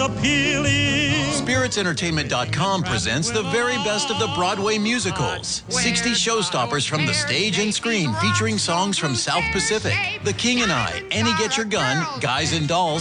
appealing. SpiritsEntertainment.com presents the very best of the Broadway musicals. 60 showstoppers from the stage and screen featuring songs from South Pacific, The King and I, Annie Get Your Gun, Guys and Dolls,